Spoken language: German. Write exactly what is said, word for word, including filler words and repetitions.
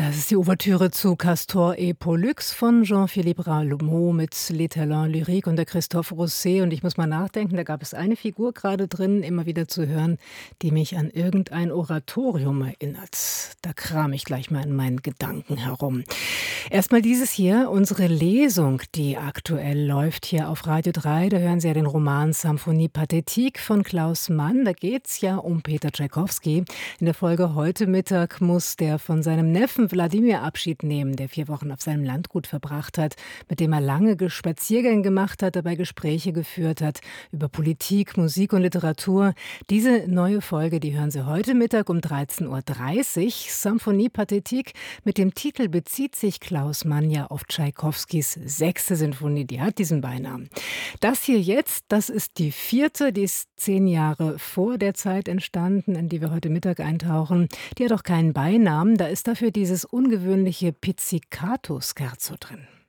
Das ist die Ouvertüre zu Castor et Pollux von Jean-Philippe Rameau mit Les Talents Lyriques und der Christophe Rousset. Und ich muss mal nachdenken, da gab es eine Figur gerade drin, immer wieder zu hören, die mich an irgendein Oratorium erinnert. Da kram ich gleich mal in meinen Gedanken herum. Erstmal dieses hier, unsere Lesung, die aktuell läuft hier auf Radio drei. Da hören Sie ja den Roman Symphonie Pathétique von Klaus Mann. Da geht es ja um Peter Tschaikowski. In der Folge heute Mittag muss der von seinem Neffen Wladimir Abschied nehmen, der vier Wochen auf seinem Landgut verbracht hat, mit dem er lange Spaziergänge gemacht hat, dabei Gespräche geführt hat über Politik, Musik und Literatur. Diese neue Folge, die hören Sie heute Mittag um dreizehn Uhr dreißig. Symphonie Pathétique. Mit dem Titel bezieht sich Klaus Mann ja auf Tschaikowskis sechste Sinfonie. Die hat diesen Beinamen. Das hier jetzt, das ist die vierte, die ist zehn Jahre vor der Zeit entstanden, in die wir heute Mittag eintauchen. Die hat auch keinen Beinamen, da ist dafür dieses ungewöhnliche Pizzicato-Scherzo drin.